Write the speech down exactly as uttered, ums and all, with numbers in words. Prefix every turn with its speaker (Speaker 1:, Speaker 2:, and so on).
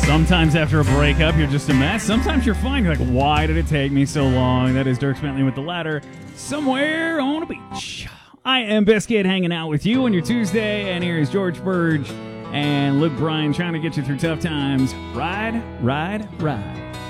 Speaker 1: Sometimes after a breakup, you're just a mess. Sometimes you're fine. You're like, why did it take me so long? That is Dirk Bentley with The Ladder, somewhere on a beach. I am Biscuit, hanging out with you on your Tuesday, and here is George Burge and Luke Bryan trying to get you through tough times. Ride, ride, ride.